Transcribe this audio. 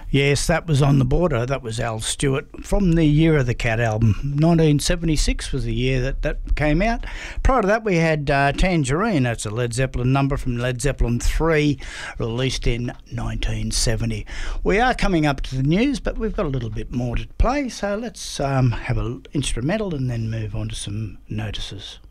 Yes, that was On the Border. That was Al Stewart from the Year of the Cat album. 1976 was the year that came out. Prior to that, we had Tangerine. That's a Led Zeppelin number from Led Zeppelin 3, released in 1970. We are coming up to the news, but we've got a little bit more to play, so let's have an instrumental and then move on to some notices.